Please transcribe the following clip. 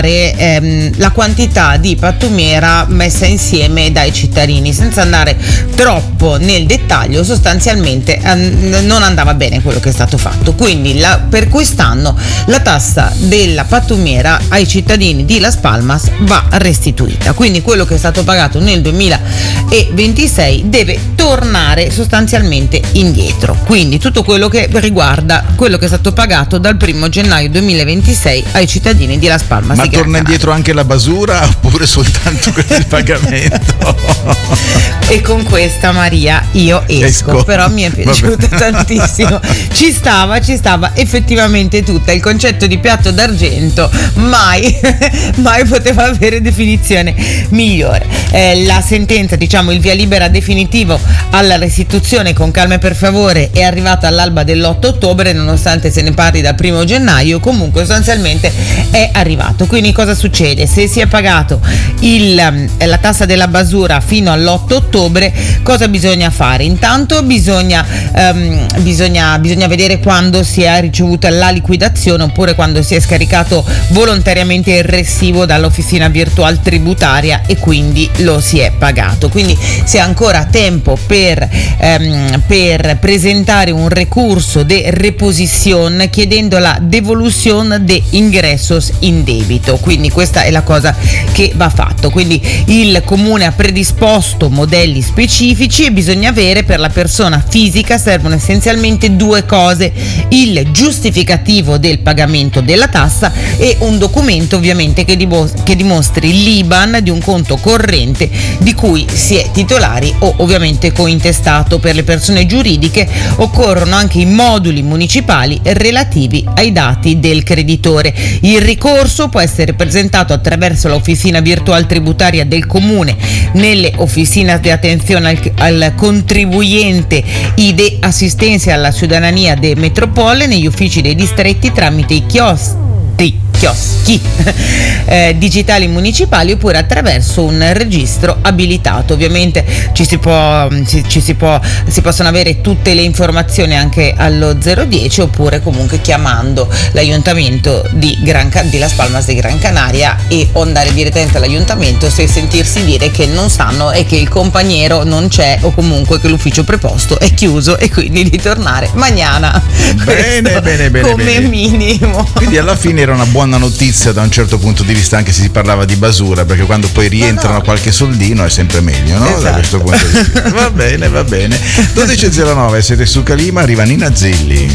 la quantità di pattumiera messa insieme dai cittadini. Senza andare troppo nel dettaglio, sostanzialmente non andava bene quello che è stato fatto, quindi per quest'anno la tassa della pattumiera ai cittadini di Las Palmas va restituita, quindi quello che è stato pagato nel 2026 deve tornare sostanzialmente indietro, quindi tutto quello che riguarda quello che è stato pagato dal 1 gennaio 2026 ai cittadini di Las Palmas. Ma torna indietro anche la basura oppure soltanto il pagamento? E con questa, Maria, io esco. Però mi è piaciuta tantissimo. Ci stava effettivamente tutta. Il concetto di piatto d'argento mai poteva avere definizione migliore. La sentenza, diciamo il via libera definitivo alla restituzione con calma e per favore, è arrivata all'alba dell'8 ottobre, nonostante se ne parli dal 1 gennaio, comunque sostanzialmente è arrivato. Quindi cosa succede? Se si è pagato la tassa della basura fino all'8 ottobre, cosa bisogna fare? Intanto bisogna vedere quando si è ricevuta la liquidazione oppure quando si è scaricato volontariamente il residuo dall'officina virtual tributaria e quindi lo si è pagato. Quindi si ha ancora tempo per presentare un recurso de reposición chiedendo la devoluzione de ingressos in debito. Quindi questa è la cosa che va fatto. Quindi il comune ha predisposto modelli specifici e bisogna avere, per la persona fisica servono essenzialmente due cose: il giustificativo del pagamento della tassa e un documento ovviamente che dimostri l'IBAN di un conto corrente di cui si è titolari o ovviamente cointestato. Per le persone giuridiche occorrono anche i moduli municipali relativi ai dati del creditore. Il ricorso può essere presentato attraverso l'officina virtual tributaria del comune, nelle officine di attenzione al contribuente y de assistenza alla ciudadanía de Metropole, negli uffici dei distretti tramite i chioschi digitali municipali oppure attraverso un registro abilitato. Ovviamente si possono avere tutte le informazioni anche allo 010 oppure comunque chiamando l'aiuntamento di Las Palmas de Gran Canaria o andare direttamente all'aiuntamento se sentirsi dire che non sanno e che il compagniero non c'è o comunque che l'ufficio preposto è chiuso e quindi di tornare mañana. Bene, come minimo. Quindi alla fine era una buona notizia da un certo punto di vista, anche se si parlava di basura, perché quando poi rientrano qualche soldino è sempre meglio, no? Esatto. Da questo punto di vista. Va bene. 12.09, siete su Calima, arriva Nina Zilli.